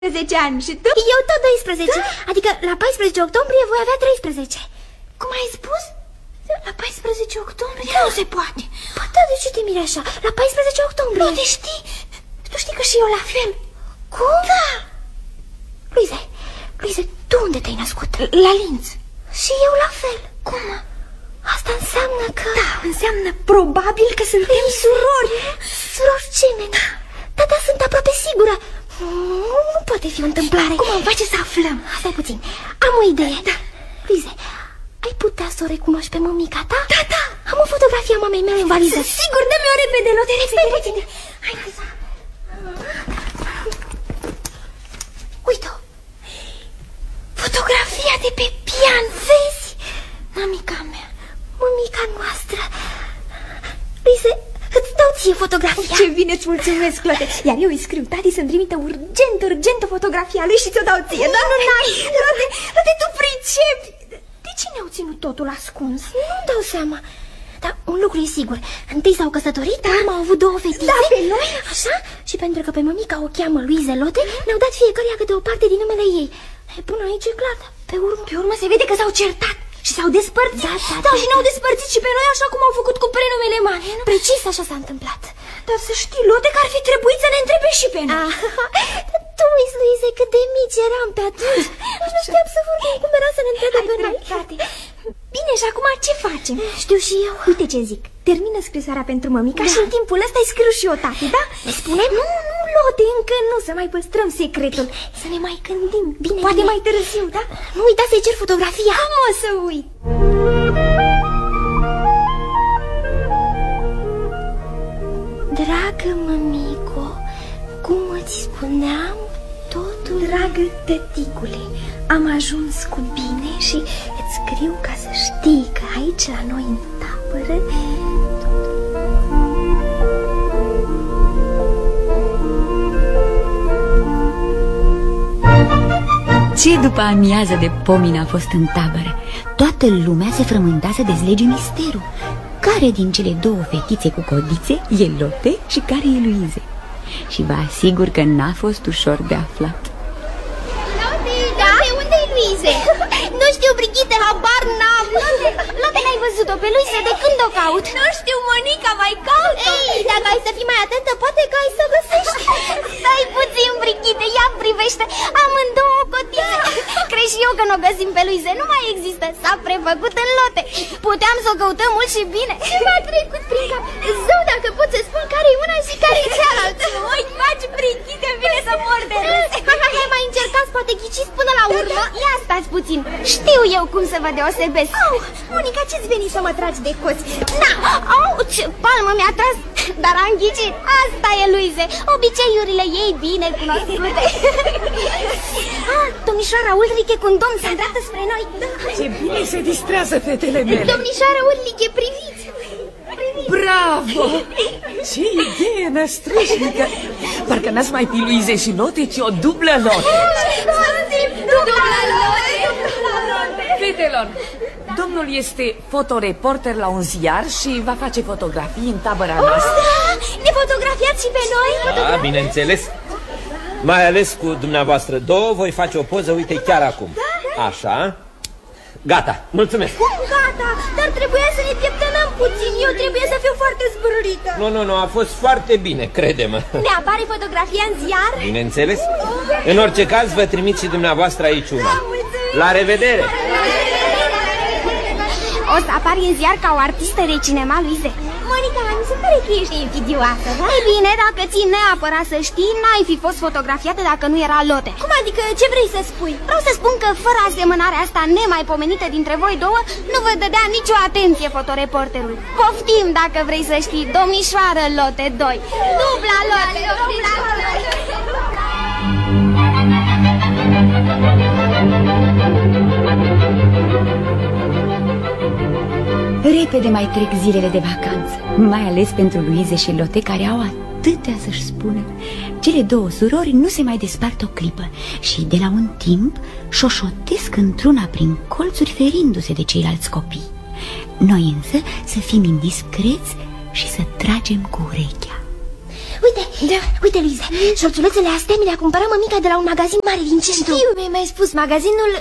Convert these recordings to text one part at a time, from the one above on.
10 ani și tu? Eu tot 12, da? Adică la 14 octombrie voi avea 13. Cum ai spus? La 14 octombrie? Nu se poate. Păi da, de ce te miri așa? La 14 octombrie. Nu te știi? Tu știi că și eu la fel. Cum? Da. Luize, tu unde te-ai născut? La Linz. Și eu la fel. Cum? Asta înseamnă că... Da, înseamnă probabil că suntem surori. Surori cine? Da, sunt aproape sigură. Nu poate fi o întâmplare. Cum îmi face să aflăm? Stai puțin, am o idee. Da. Luize, ai putea să o recunoști pe mămica ta? Da. Am o fotografie a mamei mele în valiză. Sigur, dă-mi-o repede, Lotte, Stai puțin. Hai, uite-o. Fotografia de pe pian, vezi? Mămica mea. Mămica noastră. Luize, îți dau ție fotografia. Ce bine îți mulțumesc, Lotte. Iar eu îi scriu tati să-mi trimită urgent fotografia lui și ți-o dau ție. Dar nu n-ai. Lotte, tu pricepi. De ce ne-au ținut totul ascuns? Nu-mi dau seama. Dar un lucru e sigur. Întâi s-au căsătorit, da. Urmă au avut 2 fetițe. Da, pe noi. Așa? Și pentru că pe mămica o cheamă Luize Lotte, ne-au dat fiecăruia câte o parte din numele ei. E, până aici e clar, dar pe urmă se vede că s-au certat și s-au despărțit. Da, și ne-au despărțit și pe noi așa cum au făcut cu prenumele mame. Precis așa s-a întâmplat. Dar să știi, Lotte, că ar fi trebuit să ne întrebe și pe noi. Tu uiți, Luize, cât de mici eram pe atunci. Nu știam să vorbim cum era să ne întrebe pe noi. Bine, și acum ce facem? Știu și eu. Uite ce zic, termină scrisoarea pentru mămica și în timpul ăsta îi scriu și eu tati, da? Ne spunem? Nu, Lotte, încă nu, să mai păstrăm secretul. Să ne mai gândim. Bine, poate mai târziu, da? Nu uita să-i cer fotografia. Am o să uit. Dragă mămico, cum îți spuneam, totul... Dragă tăticule, am ajuns cu bine și îți scriu ca să știi că aici la noi în tabără... Ce după amiază de pomină a fost în tabără. Toată lumea se frământa să dezlege misterul. Care din cele 2 fetițe cu codițe e Lotte și care e Luize? Și vă asigur că n-a fost ușor de aflat. Lotte, unde-i Luize? Nu știu, Brigitte, habar n-am. Lotte, n-ai văzut-o pe Luize? De când o caut? Nu știu, Monica, mai caut. Ei, dacă ai să fii mai atentă, poate că ai să găsești. Stai puțin, Brigitte, ia privește, amândouă cotițe. Crezi și eu că nu o găsim pe Luize, nu mai există, s-a prefăcut în Lotte. Puteam să o căutăm mult și bine. Ce m-a trecut prin cap? Zău, dacă pot să spun care e una și care e cealaltă. Uite, faci, Brigitte, vine să mor de râs. Hai, mai încercați, poate ghiciți până la urmă. Ia stați puțin, știu eu cum să vă deosebesc. Monica, ce-ți veni să mă tragi de coți? Na, ce palmă mi-a tras, dar am ghicit. Asta e Luize, obiceiurile ei bine cunoscute. Domnișoara Ulrike cu un domn se îndreaptă spre noi. Ce bine se distrează fetele mele. Domnișoara Ulrike, priviți. Bravo! Ce idee năstrușnică! Parcă n-ați mai fi Luize și Lotte, ci o dublă Lotte. Fetelor, domnul este fotoreporter la un ziar și va face fotografii în tabăra noastră. Ne fotografiați și pe noi? Da, bineînțeles. Mai ales cu dumneavoastră 2 voi face o poză, uite, chiar acum. Așa. Gata, mulțumesc. Cum gata? Dar trebuia să ne pieptănăm puțin. Eu trebuie să fiu foarte zbârârită. Nu, a fost foarte bine, crede-mă. Ne apare fotografia în ziar? Bineînțeles. În orice caz, vă trimit și dumneavoastră aici una. La revedere! O să apari în ziar ca o artistă de cinema, Luize. Monica, mi se pare că ești invidioasă, da? Ei bine, dacă ții neapărat să știi, n-ai fi fost fotografiată dacă nu era Lotte. Cum adică? Ce vrei să spui? Vreau să spun că fără asemănarea asta nemaipomenită dintre voi 2, nu vă dădea nicio atenție fotoreporterul. Poftim dacă vrei să știi, domnișoară Lotte 2. Dubla Lotte, dubla Lotte. Repede mai trec zilele de vacanță, mai ales pentru Luize și Lotte, care au atâtea să-și spună. Cele 2 surori nu se mai despart o clipă și de la un timp șoșotesc într-una prin colțuri, ferindu-se de ceilalți copii. Noi însă să fim indiscreți și să tragem cu urechea. Uite, Luiza, șorțulețele astea mi le-a cumpărat mămica de la un magazin mare din centru. Știu, mi-ai spus, magazinul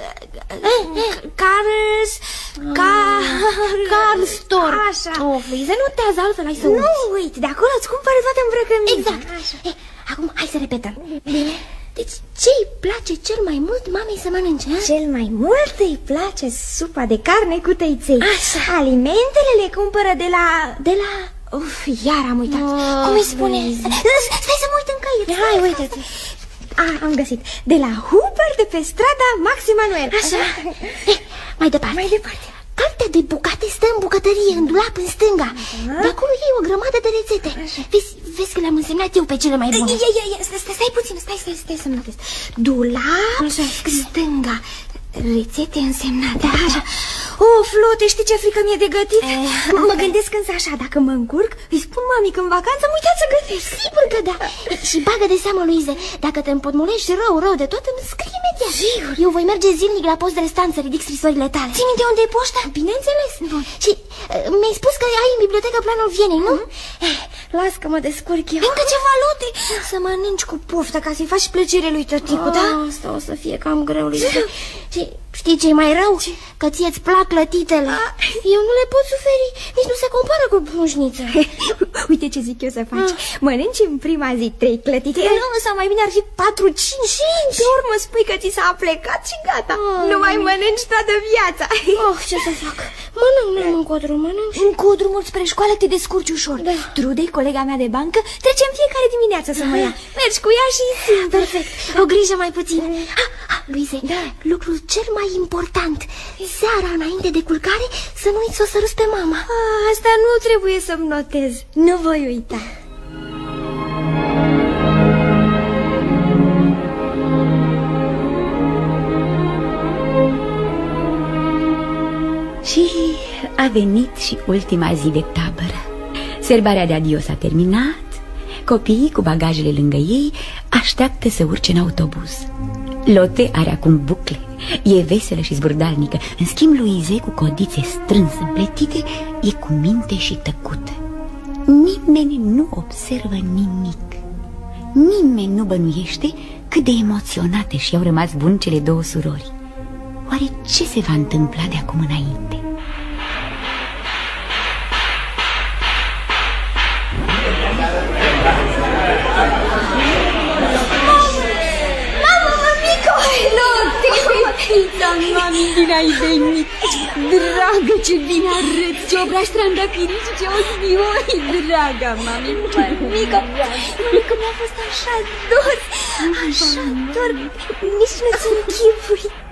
Carl Store. Așa. Of, Luiza, nu te azi altfel, hai să uiți. Nu, uite, de acolo îți cumpără toate îmbrăcăminte. Exact. Acum, hai să repetăm. Bine. Deci, ce-i place cel mai mult mamei să mănânce? Cel mai mult îi place supa de carne cu tăiței. Așa. Alimentele le cumpără de la... Uf, iar am uitat. Cum îi spune? Stai să mă uit în căieț. Hai, uite-te. Am găsit. De la Hooper de pe strada Max Emanuel. Așa. Mai departe. Cartea de bucate stă în bucătărie, în dulap în stânga. De acolo e o grămadă de rețete. Vezi că le-am însemnat eu pe cele mai bune. Stai puțin, stai să-mi notez. Dulap, stânga, rețete însemnate. Așa. Flote, știi ce frică mi-e de gătit? Mă gândesc însă așa, dacă mă încurc, îi spun mami că în vacanță am uitat să gătesc. Sigur că da. Și bagă de seamă, Luize, dacă te împotmolești rău de tot, îmi scrie imediat. Sigur. Eu voi merge zilnic la post de restant să ridic scrisorile tale. Ții minte unde e poșta? Bineînțeles. Bun. Și mi-ai spus că ai în bibliotecă planul Vienei, nu? Las că mă descurc eu. Încă ceva lote. Să mănânci cu poftă ca să-i faci plăcere lui tăticu, da? Asta o să fie cam greu, Luize. Și știi ce-i mai rău? Că ție-ți plac clătitele. Eu nu le pot suferi. Nici nu se compară cu punșniță. Uite ce zic eu să faci. Mănânci în prima zi 3 clătite. Nu, sau mai bine ar fi 4-5. Pe urmă spui că ți s-a plecat și gata. Nu mai mănânci toată viața. Ce să fac? Mănânc încotru, mănânc. Încotru mult spre școală te descurci ușor. Trude, colega mea de bancă, trece în fiecare dimineață să mă ia. Mergi cu ea și simplu. Perfect. O grijă mai puțin. Luize, lucrul cel mai important, seara înainte de culcare să nu uiți să o săruți pe mama. Asta nu trebuie să-mi notez. Nu voi uita. Și a venit și ultima zi de tabără. Serbarea de adio s-a terminat. Copiii cu bagajele lângă ei așteaptă să urce în autobuz. Lotte are acum bucle, e veselă și zburdalnică. În schimb, Luize, cu codițe strâns împletite, e cu minte și tăcută. Nimeni nu observă nimic. Nimeni nu bănuiește cât de emoționate și-au rămas bun cele două surori. Oare ce se va întâmpla de acum înainte? Mami, bine ai venit. Dragă, ce bine arăți. Ce obrași trandafiri și ce ochi bioi. Draga, mami, mămică. Mămică, mi-a fost așa dor. Așa dor. Nici nu-ți închipui.